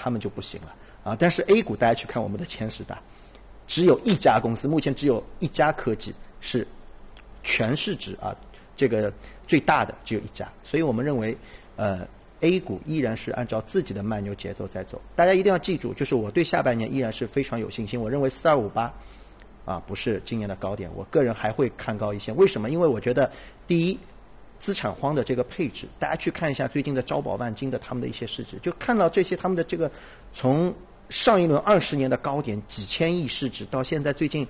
他们就不行了啊。但是 A 股大家去看我们的前10大，只有一家公司，目前只有一家科技是全市值啊，这个最大的只有一家，所以我们认为A 股依然是按照自己的慢牛节奏在走。大家一定要记住，就是我对下半年依然是非常有信心。我认为4258不是今年的高点，我个人还会看高一些。为什么？因为我觉得第一，资产荒的这个配置，大家去看一下最近的招宝万金的他们的一些市值，就看到这些他们的这个从上一轮20年的高点几千亿市值到现在最近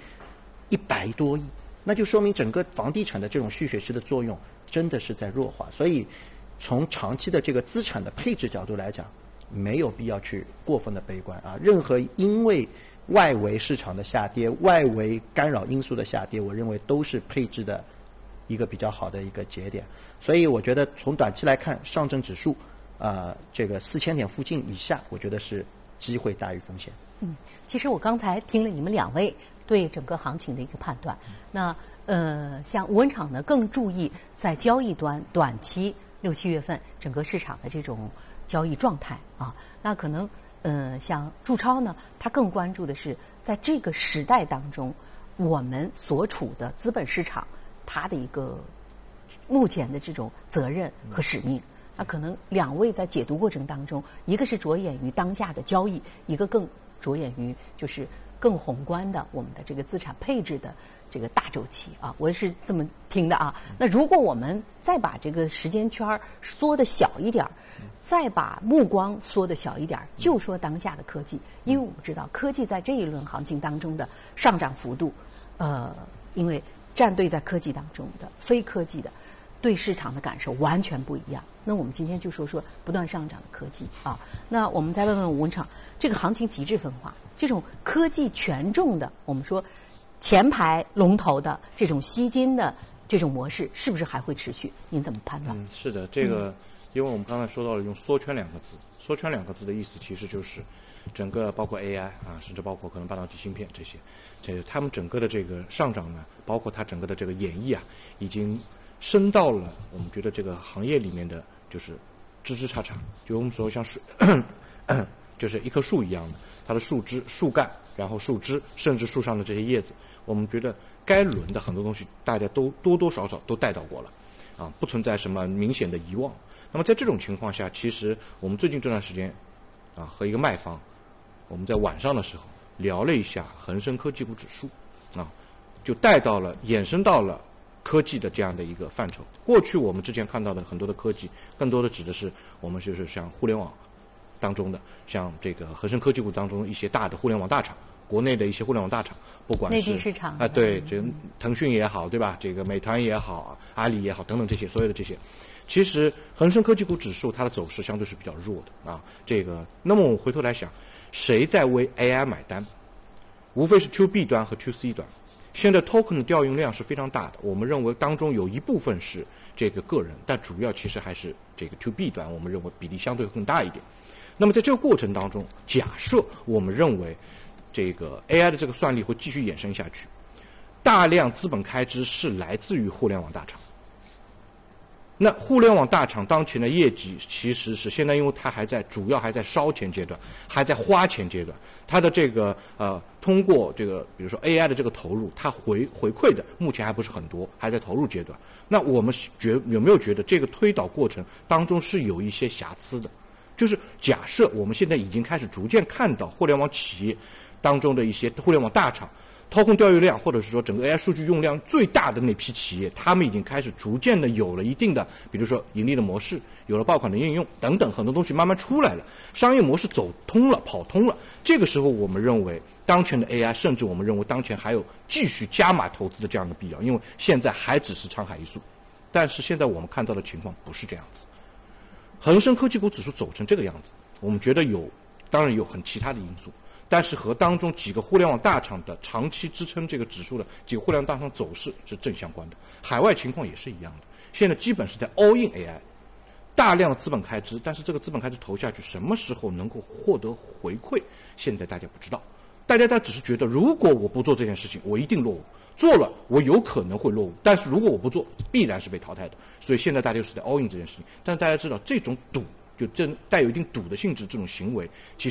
100多亿，那就说明整个房地产的这种蓄水式的作用真的是在弱化。所以从长期的这个资产的配置角度来讲，没有必要去过分的悲观啊。任何因为外围市场的下跌、外围干扰因素的下跌，我认为都是配置的一个比较好的一个节点。所以我觉得从短期来看，上证指数这个4000点附近以下，我觉得是机会大于风险。 其实我刚才听了你们2位对整个行情的一个判断，那像吴文厂呢更注意在交易端短期6、7月份整个市场的这种交易状态啊，那可能像祝超呢，他更关注的是在这个时代当中，我们所处的资本市场它的一个目前的这种责任和使命。那可能2位在解读过程当中，一个是着眼于当下的交易，一个更着眼于就是更宏观的我们的这个资产配置的这个大周期啊，我是这么听的啊。那如果我们再把这个时间圈缩得小一点，再把目光缩得小一点，就说当下的科技，因为我们知道科技在这一轮行情当中的上涨幅度，因为站队在科技当中的非科技的对市场的感受完全不一样。那我们今天就说不断上涨的科技啊。那我们再问问吴文厂，这个行情极致分化，这种科技权重的，我们说前排龙头的这种吸金的这种模式，是不是还会持续？您怎么判断？ 是的，这个因为我们刚才说到了用缩圈2个字，缩圈2个字的意思其实就是整个包括 AI 甚至包括可能半导体芯片这些，他们整个的这个上涨呢，包括它整个的这个演绎已经升到了我们觉得这个行业里面的就是枝枝杈杈，就我们说像树就是一棵树一样的，它的树枝、树干，然后树枝，甚至树上的这些叶子，我们觉得该轮的很多东西大家都多多少少都带到过了不存在什么明显的遗忘。那么在这种情况下，其实我们最近这段时间和一个卖方，我们在晚上的时候聊了一下恒生科技股指数就带到了衍生到了科技的这样的一个范畴。过去我们之前看到的很多的科技，更多的指的是我们就是像互联网当中的，像这个恒生科技股当中一些大的互联网大厂，国内的一些互联网大厂，不管是内地市场对，这腾讯也好，对吧？这个美团也好，阿里也好，等等这些所有的这些，其实恒生科技股指数它的走势相对是比较弱的这个，那么我们回头来想，谁在为 AI 买单？无非是 To B 端和 To C 端。现在 token 的调用量是非常大的，我们认为当中有一部分是这个个人，但主要其实还是这个 To B 端，我们认为比例相对更大一点。那么在这个过程当中，假设我们认为这个 AI 的这个算力会继续衍生下去，大量资本开支是来自于互联网大厂。那互联网大厂当前的业绩其实是现在，因为它主要还在烧钱阶段，还在花钱阶段，它的这个通过这个比如说 AI 的这个投入，它回馈的目前还不是很多，还在投入阶段。那我们有没有觉得这个推导过程当中是有一些瑕疵的？就是假设我们现在已经开始逐渐看到互联网企业当中的一些互联网大厂掏空调用量，或者是说整个 AI 数据用量最大的那批企业，他们已经开始逐渐的有了一定的，比如说盈利的模式，有了爆款的应用等等，很多东西慢慢出来了，商业模式走通了，跑通了。这个时候我们认为当前的 AI， 甚至我们认为当前还有继续加码投资的这样的必要，因为现在还只是沧海一粟。但是现在我们看到的情况不是这样子，恒生科技股指数走成这个样子，我们觉得当然有很其他的因素，但是和当中几个互联网大厂的长期支撑这个指数的几个互联网大厂走势是正相关的。海外情况也是一样的，现在基本是在 all in AI， 大量的资本开支，但是这个资本开支投下去，什么时候能够获得回馈，现在大家不知道。大家只是觉得，如果我不做这件事情，我一定落伍；做了，我有可能会落伍。但是如果我不做，必然是被淘汰的。所以现在大家就是在 all in 这件事情。但是大家知道，这种赌就带有一定赌的性质，这种行为其实